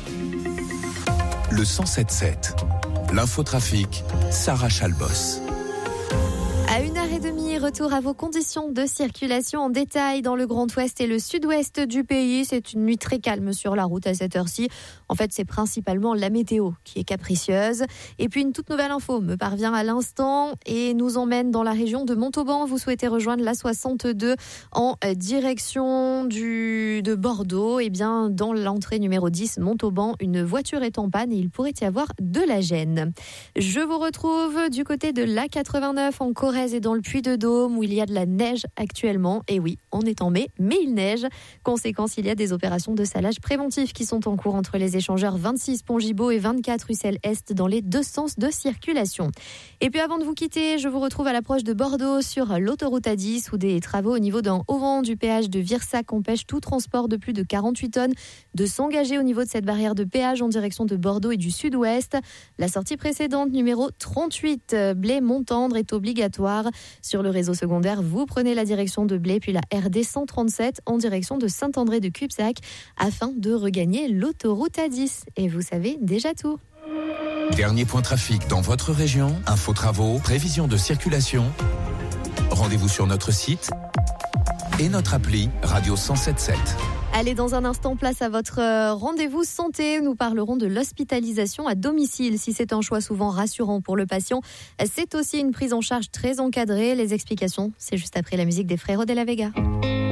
Le 107.7. L'infotrafic, Sarah Chalbos. À 1h30, retour à vos conditions de circulation en détail dans le Grand Ouest et le Sud-Ouest du pays. C'est une nuit très calme sur la route à cette heure-ci. En fait, c'est principalement la météo qui est capricieuse. Et puis, une toute nouvelle info me parvient à l'instant et nous emmène dans la région de Montauban. Vous souhaitez rejoindre la 62 en direction de Bordeaux. Eh bien, dans l'entrée numéro 10, Montauban, une voiture est en panne et il pourrait y avoir de la gêne. Je vous retrouve du côté de l'A89 en Corrèze et dans le Puy-de-Dôme où il y a de la neige actuellement. Et oui, on est en mai, mais il neige. Conséquence, il y a des opérations de salage préventif qui sont en cours entre les échangeurs 26 Pont-Gibaud et 24 Ussel Est dans les deux sens de circulation. Et puis avant de vous quitter, je vous retrouve à l'approche de Bordeaux sur l'autoroute A10 où des travaux au niveau d'un auvent du péage de Virsac empêchent tout transport de plus de 48 tonnes de s'engager au niveau de cette barrière de péage en direction de Bordeaux et du Sud-Ouest. La sortie précédente, numéro 38, Blé-Montendre, est obligatoire. Sur le réseau secondaire, vous prenez la direction de Blé puis la RD 137 en direction de Saint-André de Cubzac afin de regagner l'autoroute A10. Et vous savez déjà tout. Dernier point trafic dans votre région, info travaux, prévision de circulation. Rendez-vous sur notre site et notre appli Radio 107.7. Allez, dans un instant, place à votre rendez-vous santé. Nous parlerons de l'hospitalisation à domicile. Si c'est un choix souvent rassurant pour le patient, c'est aussi une prise en charge très encadrée. Les explications, c'est juste après la musique des Frérots de la Vega.